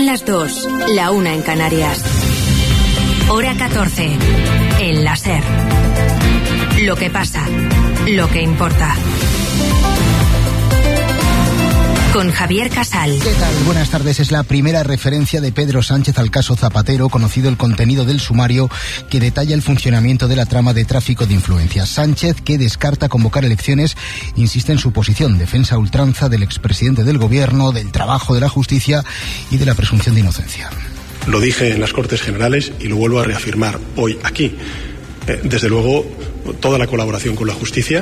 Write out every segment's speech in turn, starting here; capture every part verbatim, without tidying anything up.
las dos, la una en Canarias. Hora catorce. En la SER. Lo que pasa, lo que importa. Con Javier Casal. ¿Qué tal? Buenas tardes. Es la primera referencia de Pedro Sánchez al caso Zapatero, conocido el contenido del sumario que detalla el funcionamiento de la trama de tráfico de influencias. Sánchez, que descarta convocar elecciones, insiste en su posición, defensa a ultranza del expresidente del gobierno, del trabajo de la justicia y de la presunción de inocencia. Lo dije en las Cortes Generales y lo vuelvo a reafirmar hoy aquí. Eh, desde luego, toda la colaboración con la justicia,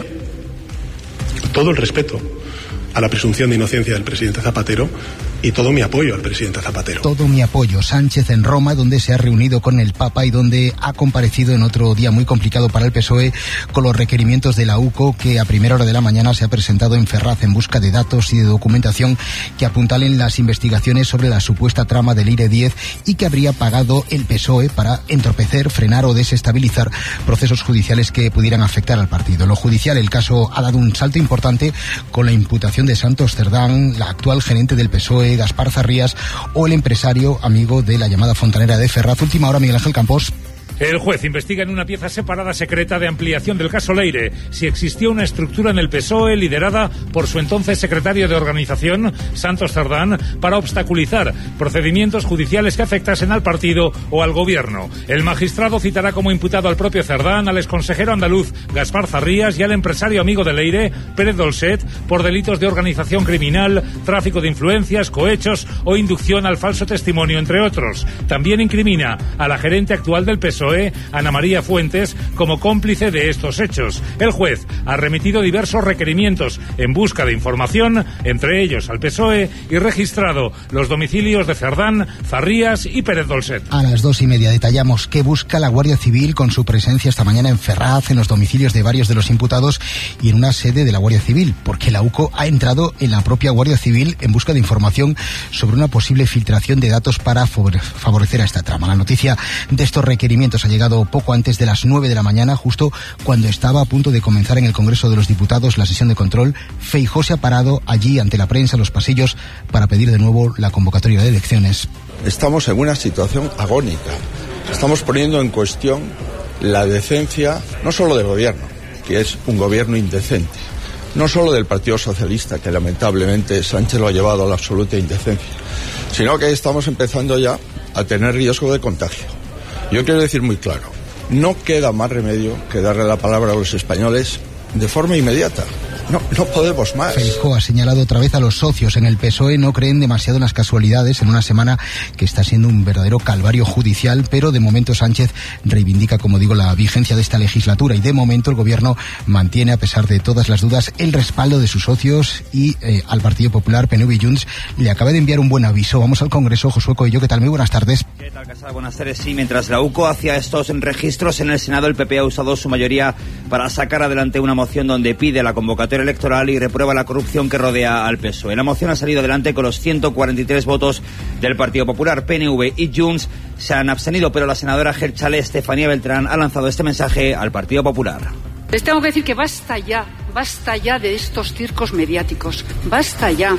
todo el respeto a la presunción de inocencia del presidente Zapatero y todo mi apoyo al presidente Zapatero. Todo mi apoyo. Sánchez en Roma, donde se ha reunido con el Papa y donde ha comparecido en otro día muy complicado para el P S O E con los requerimientos de la U C O, que a primera hora de la mañana se ha presentado en Ferraz en busca de datos y de documentación que apuntalen las investigaciones sobre la supuesta trama del I R E diez y que habría pagado el P S O E para entorpecer, frenar o desestabilizar procesos judiciales que pudieran afectar al partido. Lo judicial, el caso ha dado un salto importante con la imputación de Santos Cerdán, la actual gerente del P S O E, Gaspar Zarrías, o el empresario amigo de la llamada fontanera de Ferraz. Última hora, Miguel Ángel Campos. El juez investiga en una pieza separada secreta de ampliación del caso Leire si existió una estructura en el P S O E liderada por su entonces secretario de organización, Santos Cerdán, para obstaculizar procedimientos judiciales que afectasen al partido o al gobierno. El magistrado citará como imputado al propio Cerdán, al exconsejero andaluz Gaspar Zarrías y al empresario amigo de Leire, Pérez Dolcet, por delitos de organización criminal, tráfico de influencias, cohechos o inducción al falso testimonio, entre otros. También incrimina a la gerente actual del P S O E, Ana María Fuentes, como cómplice de estos hechos. El juez ha remitido diversos requerimientos en busca de información, entre ellos al P S O E, y registrado los domicilios de Cerdán, Zarrías y Pérez Dolcet. A las dos y media detallamos qué busca la Guardia Civil con su presencia esta mañana en Ferraz, en los domicilios de varios de los imputados y en una sede de la Guardia Civil, porque la U C O ha entrado en la propia Guardia Civil en busca de información sobre una posible filtración de datos para favorecer a esta trama. La noticia de estos requerimientos ha llegado poco antes de las nueve de la mañana, justo cuando estaba a punto de comenzar en el Congreso de los Diputados la sesión de control. Feijóo se ha parado allí ante la prensa, en los pasillos, para pedir de nuevo la convocatoria de elecciones. Estamos en una situación agónica. Estamos poniendo en cuestión la decencia, no solo del gobierno, que es un gobierno indecente, no solo del Partido Socialista, que lamentablemente Sánchez lo ha llevado a la absoluta indecencia, sino que estamos empezando ya a tener riesgo de contagio. Yo quiero decir muy claro, no queda más remedio que darle la palabra a los españoles de forma inmediata. No, no podemos más. Feijóo ha señalado otra vez a los socios en el P S O E. No creen demasiado en las casualidades en una semana que está siendo un verdadero calvario judicial, pero de momento Sánchez reivindica, como digo, la vigencia de esta legislatura y de momento el gobierno mantiene, a pesar de todas las dudas, el respaldo de sus socios y eh, al Partido Popular, P N V y Junts le acaba de enviar un buen aviso. Vamos al Congreso. Josué Coello, ¿qué tal? Muy buenas tardes. ¿Qué tal, Casal? Buenas tardes. Sí, mientras la U C O hacía estos registros en el Senado, el P P ha usado su mayoría para sacar adelante una moción donde pide la convocatoria electoral y reprueba la corrupción que rodea al P S O E. La moción ha salido adelante con los ciento cuarenta y tres votos del Partido Popular. P N V y Junts se han abstenido, pero la senadora Gelchale, Estefanía Beltrán, ha lanzado este mensaje al Partido Popular. Les tengo que decir que basta ya, basta ya de estos circos mediáticos, basta ya.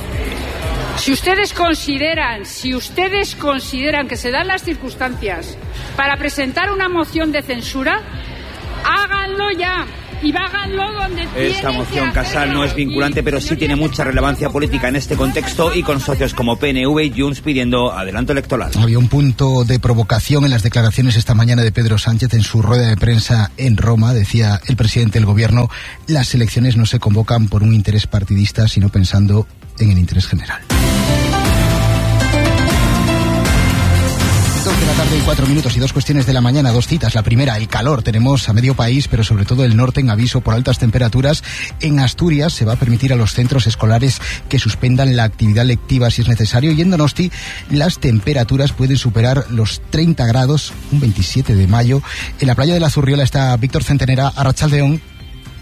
Si ustedes consideran, si ustedes consideran que se dan las circunstancias para presentar una moción de censura, háganlo ya. Y háganlo donde Esta moción, Casal, no es vinculante, pero sí tiene mucha relevancia política en este contexto y con socios como P N V y Junts pidiendo adelanto electoral. Había un punto de provocación en las declaraciones esta mañana de Pedro Sánchez en su rueda de prensa en Roma. Decía el presidente del gobierno, las elecciones no se convocan por un interés partidista, sino pensando en el interés general. De la tarde y cuatro minutos y dos cuestiones de la mañana, dos citas. La primera, el calor. Tenemos a medio país, pero sobre todo el norte, en aviso por altas temperaturas. En Asturias se va a permitir a los centros escolares que suspendan la actividad lectiva si es necesario. Y en Donosti las temperaturas pueden superar los treinta grados, un veintisiete de mayo. En la playa de la Zurriola está Víctor Centenera. Arratsaldeon.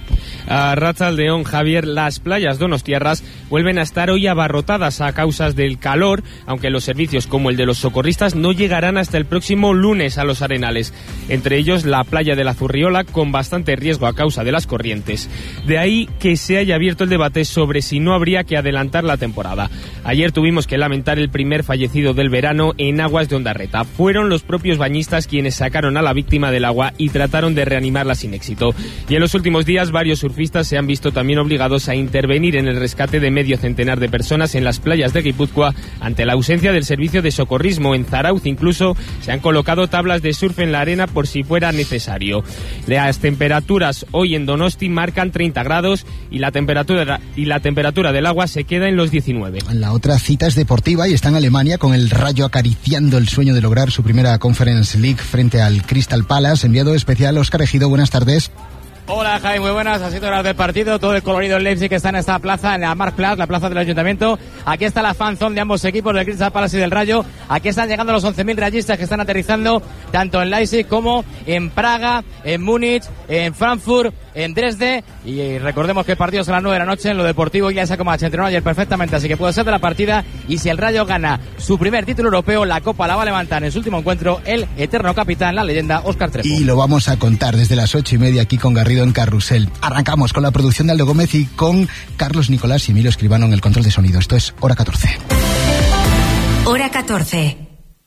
Arratsaldeon, Javier. Las playas donostiarras vuelven a estar hoy abarrotadas a causa del calor, aunque los servicios como el de los socorristas no llegarán hasta el próximo lunes a los arenales. Entre ellos la playa de la Zurriola, con bastante riesgo a causa de las corrientes. De ahí que se haya abierto el debate sobre si no habría que adelantar la temporada. Ayer tuvimos que lamentar el primer fallecido del verano en aguas de Ondarreta. Fueron los propios bañistas quienes sacaron a la víctima del agua y trataron de reanimarla sin éxito. Y en los últimos días varios surfistas se han visto también obligados a intervenir en el rescate de medio centenar de personas en las playas de Guipúzcoa ante la ausencia del servicio de socorrismo. En Zarauz incluso se han colocado tablas de surf en la arena por si fuera necesario. Las temperaturas hoy en Donosti marcan treinta grados y la temperatura y la temperatura del agua se queda en los diecinueve. La otra cita es deportiva y está en Alemania, con el Rayo acariciando el sueño de lograr su primera Conference League frente al Crystal Palace. Enviado especial Óscar Ejido, buenas tardes. Hola Jaime, muy buenas, a siete horas del partido, todo el colorido Leipzig que está en esta plaza, en la Marktplatz, la plaza del Ayuntamiento. Aquí está la fanzone de ambos equipos, del Crystal Palace y del Rayo. Aquí están llegando los once mil rayistas que están aterrizando tanto en Leipzig como en Praga, en Múnich, en Frankfurt, en Dresde. Y recordemos que el partido es a las nueve de la noche. En lo deportivo ya se Comanche entrenó ayer perfectamente, así que puede ser de la partida. Y si el Rayo gana su primer título europeo, la Copa la va a levantar en su último encuentro el eterno capitán, la leyenda Óscar Trejo. Y lo vamos a contar desde las ocho y media aquí con Garrido en Carrusel. Arrancamos con la producción de Aldo Gómez y con Carlos Nicolás y Emilio Escribano en el control de sonido. Esto es Hora catorce. Hora catorce.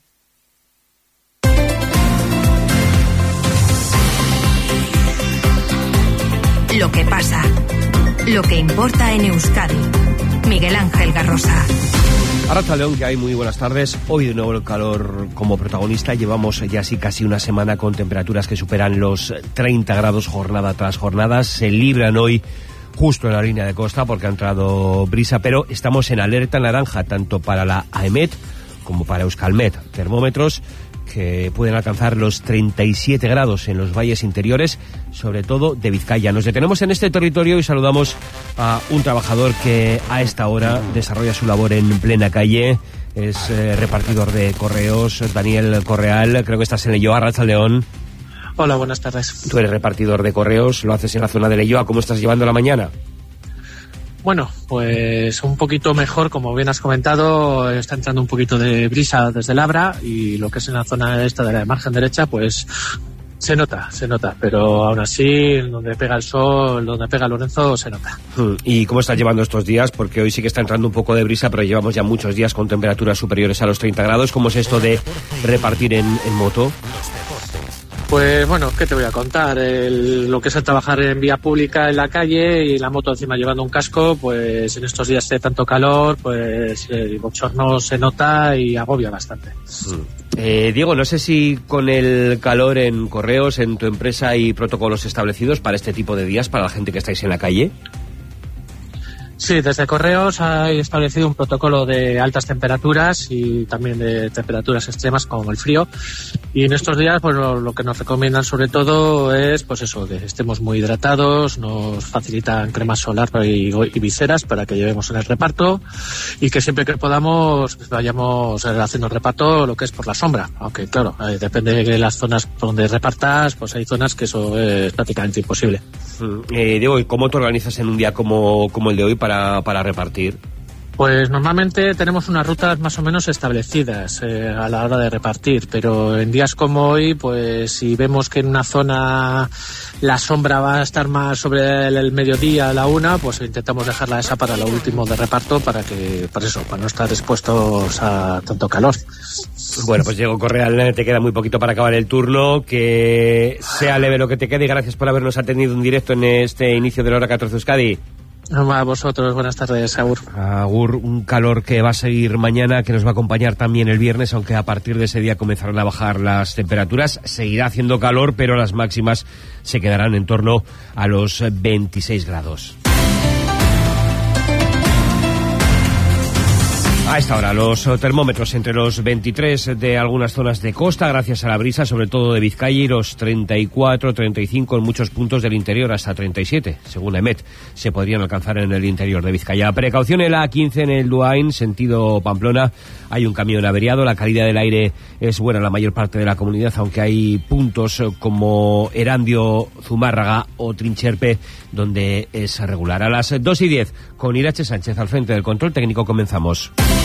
Lo que pasa, lo que importa en Euskadi. Miguel Ángel Garrosa. Arratsaldeon, que hay muy buenas tardes. Hoy de nuevo el calor como protagonista. Llevamos ya así casi una semana con temperaturas que superan los treinta grados jornada tras jornada. Se libran hoy justo en la línea de costa porque ha entrado brisa, pero estamos en alerta naranja tanto para la AEMET como para Euskalmet. Termómetros que pueden alcanzar los treinta y siete grados en los valles interiores, sobre todo de Vizcaya. Nos detenemos en este territorio y saludamos a un trabajador que a esta hora desarrolla su labor en plena calle. Es eh, repartidor de correos, Daniel Correal. Creo que estás en Leioa, Arratsaldeon. Hola, buenas tardes. Tú eres repartidor de correos, lo haces en la zona de Leioa. ¿Cómo estás llevando la mañana? Bueno, pues un poquito mejor, como bien has comentado, está entrando un poquito de brisa desde Labra y lo que es en la zona esta de la margen derecha, pues se nota, se nota, pero aún así, donde pega el sol, donde pega Lorenzo, se nota. ¿Y cómo estás llevando estos días? Porque hoy sí que está entrando un poco de brisa, pero llevamos ya muchos días con temperaturas superiores a los treinta grados. ¿Cómo es esto de repartir en, en moto? Pues bueno, ¿qué te voy a contar? El, lo que es el trabajar en vía pública en la calle y la moto encima llevando un casco, pues en estos días de tanto calor, pues el bochorno se nota y agobia bastante. Eh, Diego, no sé si con el calor en correos, en tu empresa, hay protocolos establecidos para este tipo de días, para la gente que estáis en la calle. Sí, desde Correos hay establecido un protocolo de altas temperaturas y también de temperaturas extremas como el frío. Y en estos días, pues lo, lo que nos recomiendan sobre todo es, pues eso, que estemos muy hidratados, nos facilitan crema solar y, y viseras para que llevemos en el reparto y que siempre que podamos vayamos haciendo el reparto lo que es por la sombra. Aunque claro, eh, depende de las zonas donde repartas, pues hay zonas que eso es prácticamente imposible. Eh, Diego, ¿y cómo te organizas en un día como, como el de hoy para, para repartir? Pues normalmente tenemos unas rutas más o menos establecidas eh, a la hora de repartir, pero en días como hoy, pues si vemos que en una zona la sombra va a estar más sobre el, el mediodía, a la una, pues intentamos dejarla esa para lo último de reparto para que, para eso, para no estar expuestos a tanto calor. Bueno, pues Diego Correal, te queda muy poquito para acabar el turno, que sea leve lo que te quede y gracias por habernos atendido en directo en este inicio de la Hora catorce Euskadi. A vosotros, buenas tardes, Agur. Agur, un calor que va a seguir mañana, que nos va a acompañar también el viernes, aunque a partir de ese día comenzarán a bajar las temperaturas. Seguirá haciendo calor, pero las máximas se quedarán en torno a los veintiséis grados. A esta hora los termómetros entre los veintitrés de algunas zonas de costa, gracias a la brisa, sobre todo de Vizcaya, y los treinta y cuatro, treinta y cinco en muchos puntos del interior, hasta treinta y siete, según la EMET, se podrían alcanzar en el interior de Vizcaya. Precaución en la A quince en el Duain, sentido Pamplona, hay un camión averiado, la calidad del aire es buena en la mayor parte de la comunidad, aunque hay puntos como Erandio, Zumárraga o Trincherpe, donde es regular. A las dos y diez, con Irache Sánchez al frente del control técnico, comenzamos.